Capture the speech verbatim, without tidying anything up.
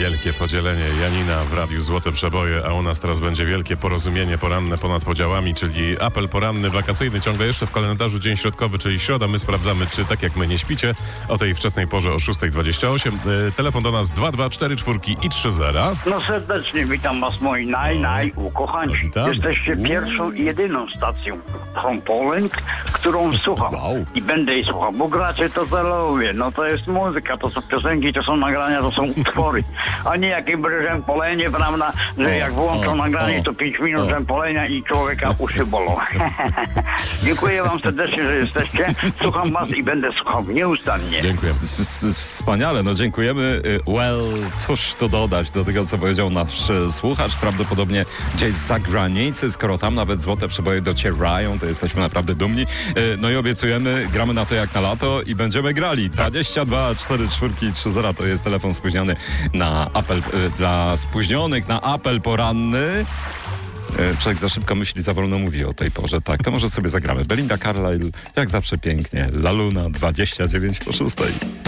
Wielkie podzielenie Janina w Radiu Złote Przeboje, a u nas teraz będzie wielkie porozumienie poranne ponad podziałami, czyli apel poranny, wakacyjny, ciągle jeszcze w kalendarzu dzień środkowy, czyli środa. My sprawdzamy, czy tak jak my nie śpicie o tej wczesnej porze o szósta dwadzieścia osiem. Yy, telefon do nas dwa dwa cztery cztery i trzy zera. No serdecznie witam was, moi naj, naj ukochani. Witam. Jesteście pierwszą i jedyną stacją From Poland, którą słucham. Wow. I będę jej słuchał, bo gracie to co lubię. No to jest muzyka, to są piosenki, to są nagrania, to są utwory. A nie jakie brzępolenie, prawda, że O, jak włączą o, nagranie, o, to pięć minut o. brzępolenia i człowieka uszy bolą. Dziękuję wam serdecznie, że jesteście. Słucham was i będę słuchał nieustannie. Dziękuję. W- w- Wspaniale, no dziękujemy. Well, cóż tu dodać do tego, co powiedział nasz e, słuchacz, prawdopodobnie gdzieś z zagranicy, skoro tam nawet złote przeboje docierają, to jesteśmy naprawdę dumni. E, No i obiecujemy, gramy na to jak na lato i będziemy grali. dwadzieścia dwa cztery cztery trzy zera to jest telefon spóźniony na apel, e, dla spóźnionych na apel poranny. E, Człowiek za szybko myśli, za wolno mówi o tej porze. Tak, to może sobie zagramy. Belinda Carlisle, jak zawsze pięknie. La Luna, dwadzieścia dziewięć po szóstej.